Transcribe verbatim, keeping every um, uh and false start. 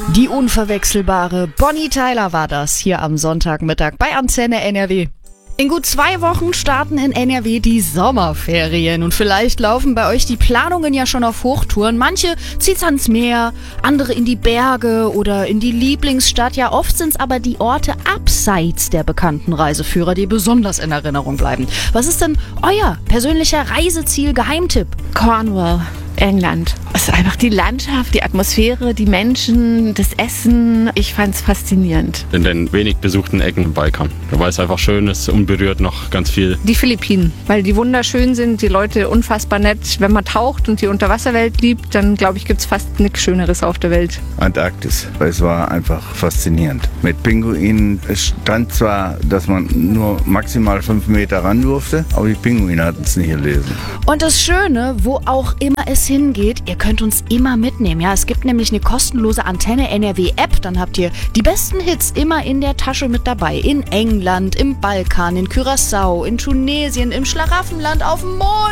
Die unverwechselbare Bonnie Tyler war das hier am Sonntagmittag bei Antenne N R W. In gut zwei Wochen starten in N R W die Sommerferien und vielleicht laufen bei euch die Planungen ja schon auf Hochtouren. Manche zieht's ans Meer, andere in die Berge oder in die Lieblingsstadt. Ja, oft sind's aber die Orte abseits der bekannten Reiseführer, die besonders in Erinnerung bleiben. Was ist denn euer persönlicher Reiseziel-Geheimtipp? Cornwall, England. Es ist einfach die Landschaft, die Atmosphäre, die Menschen, das Essen. Ich fand's faszinierend. In den wenig besuchten Ecken im Balkan. Weil es einfach schön ist, unberührt noch ganz viel. Die Philippinen, weil die wunderschön sind, die Leute unfassbar nett. Wenn man taucht und die Unterwasserwelt liebt, dann glaube ich, gibt's fast nichts Schöneres auf der Welt. Antarktis, weil es war einfach faszinierend. Mit Pinguinen, es stand zwar, dass man nur maximal fünf Meter ran durfte, aber die Pinguine hatten es nicht gelesen. Und das Schöne, wo auch immer es hingeht, ihr könnt uns immer mitnehmen. Ja, es gibt nämlich eine kostenlose Antenne N R W App, dann habt ihr die besten Hits immer in der Tasche mit dabei. In England, im Balkan, in Curaçao, in Tunesien, im Schlaraffenland, auf dem Mond.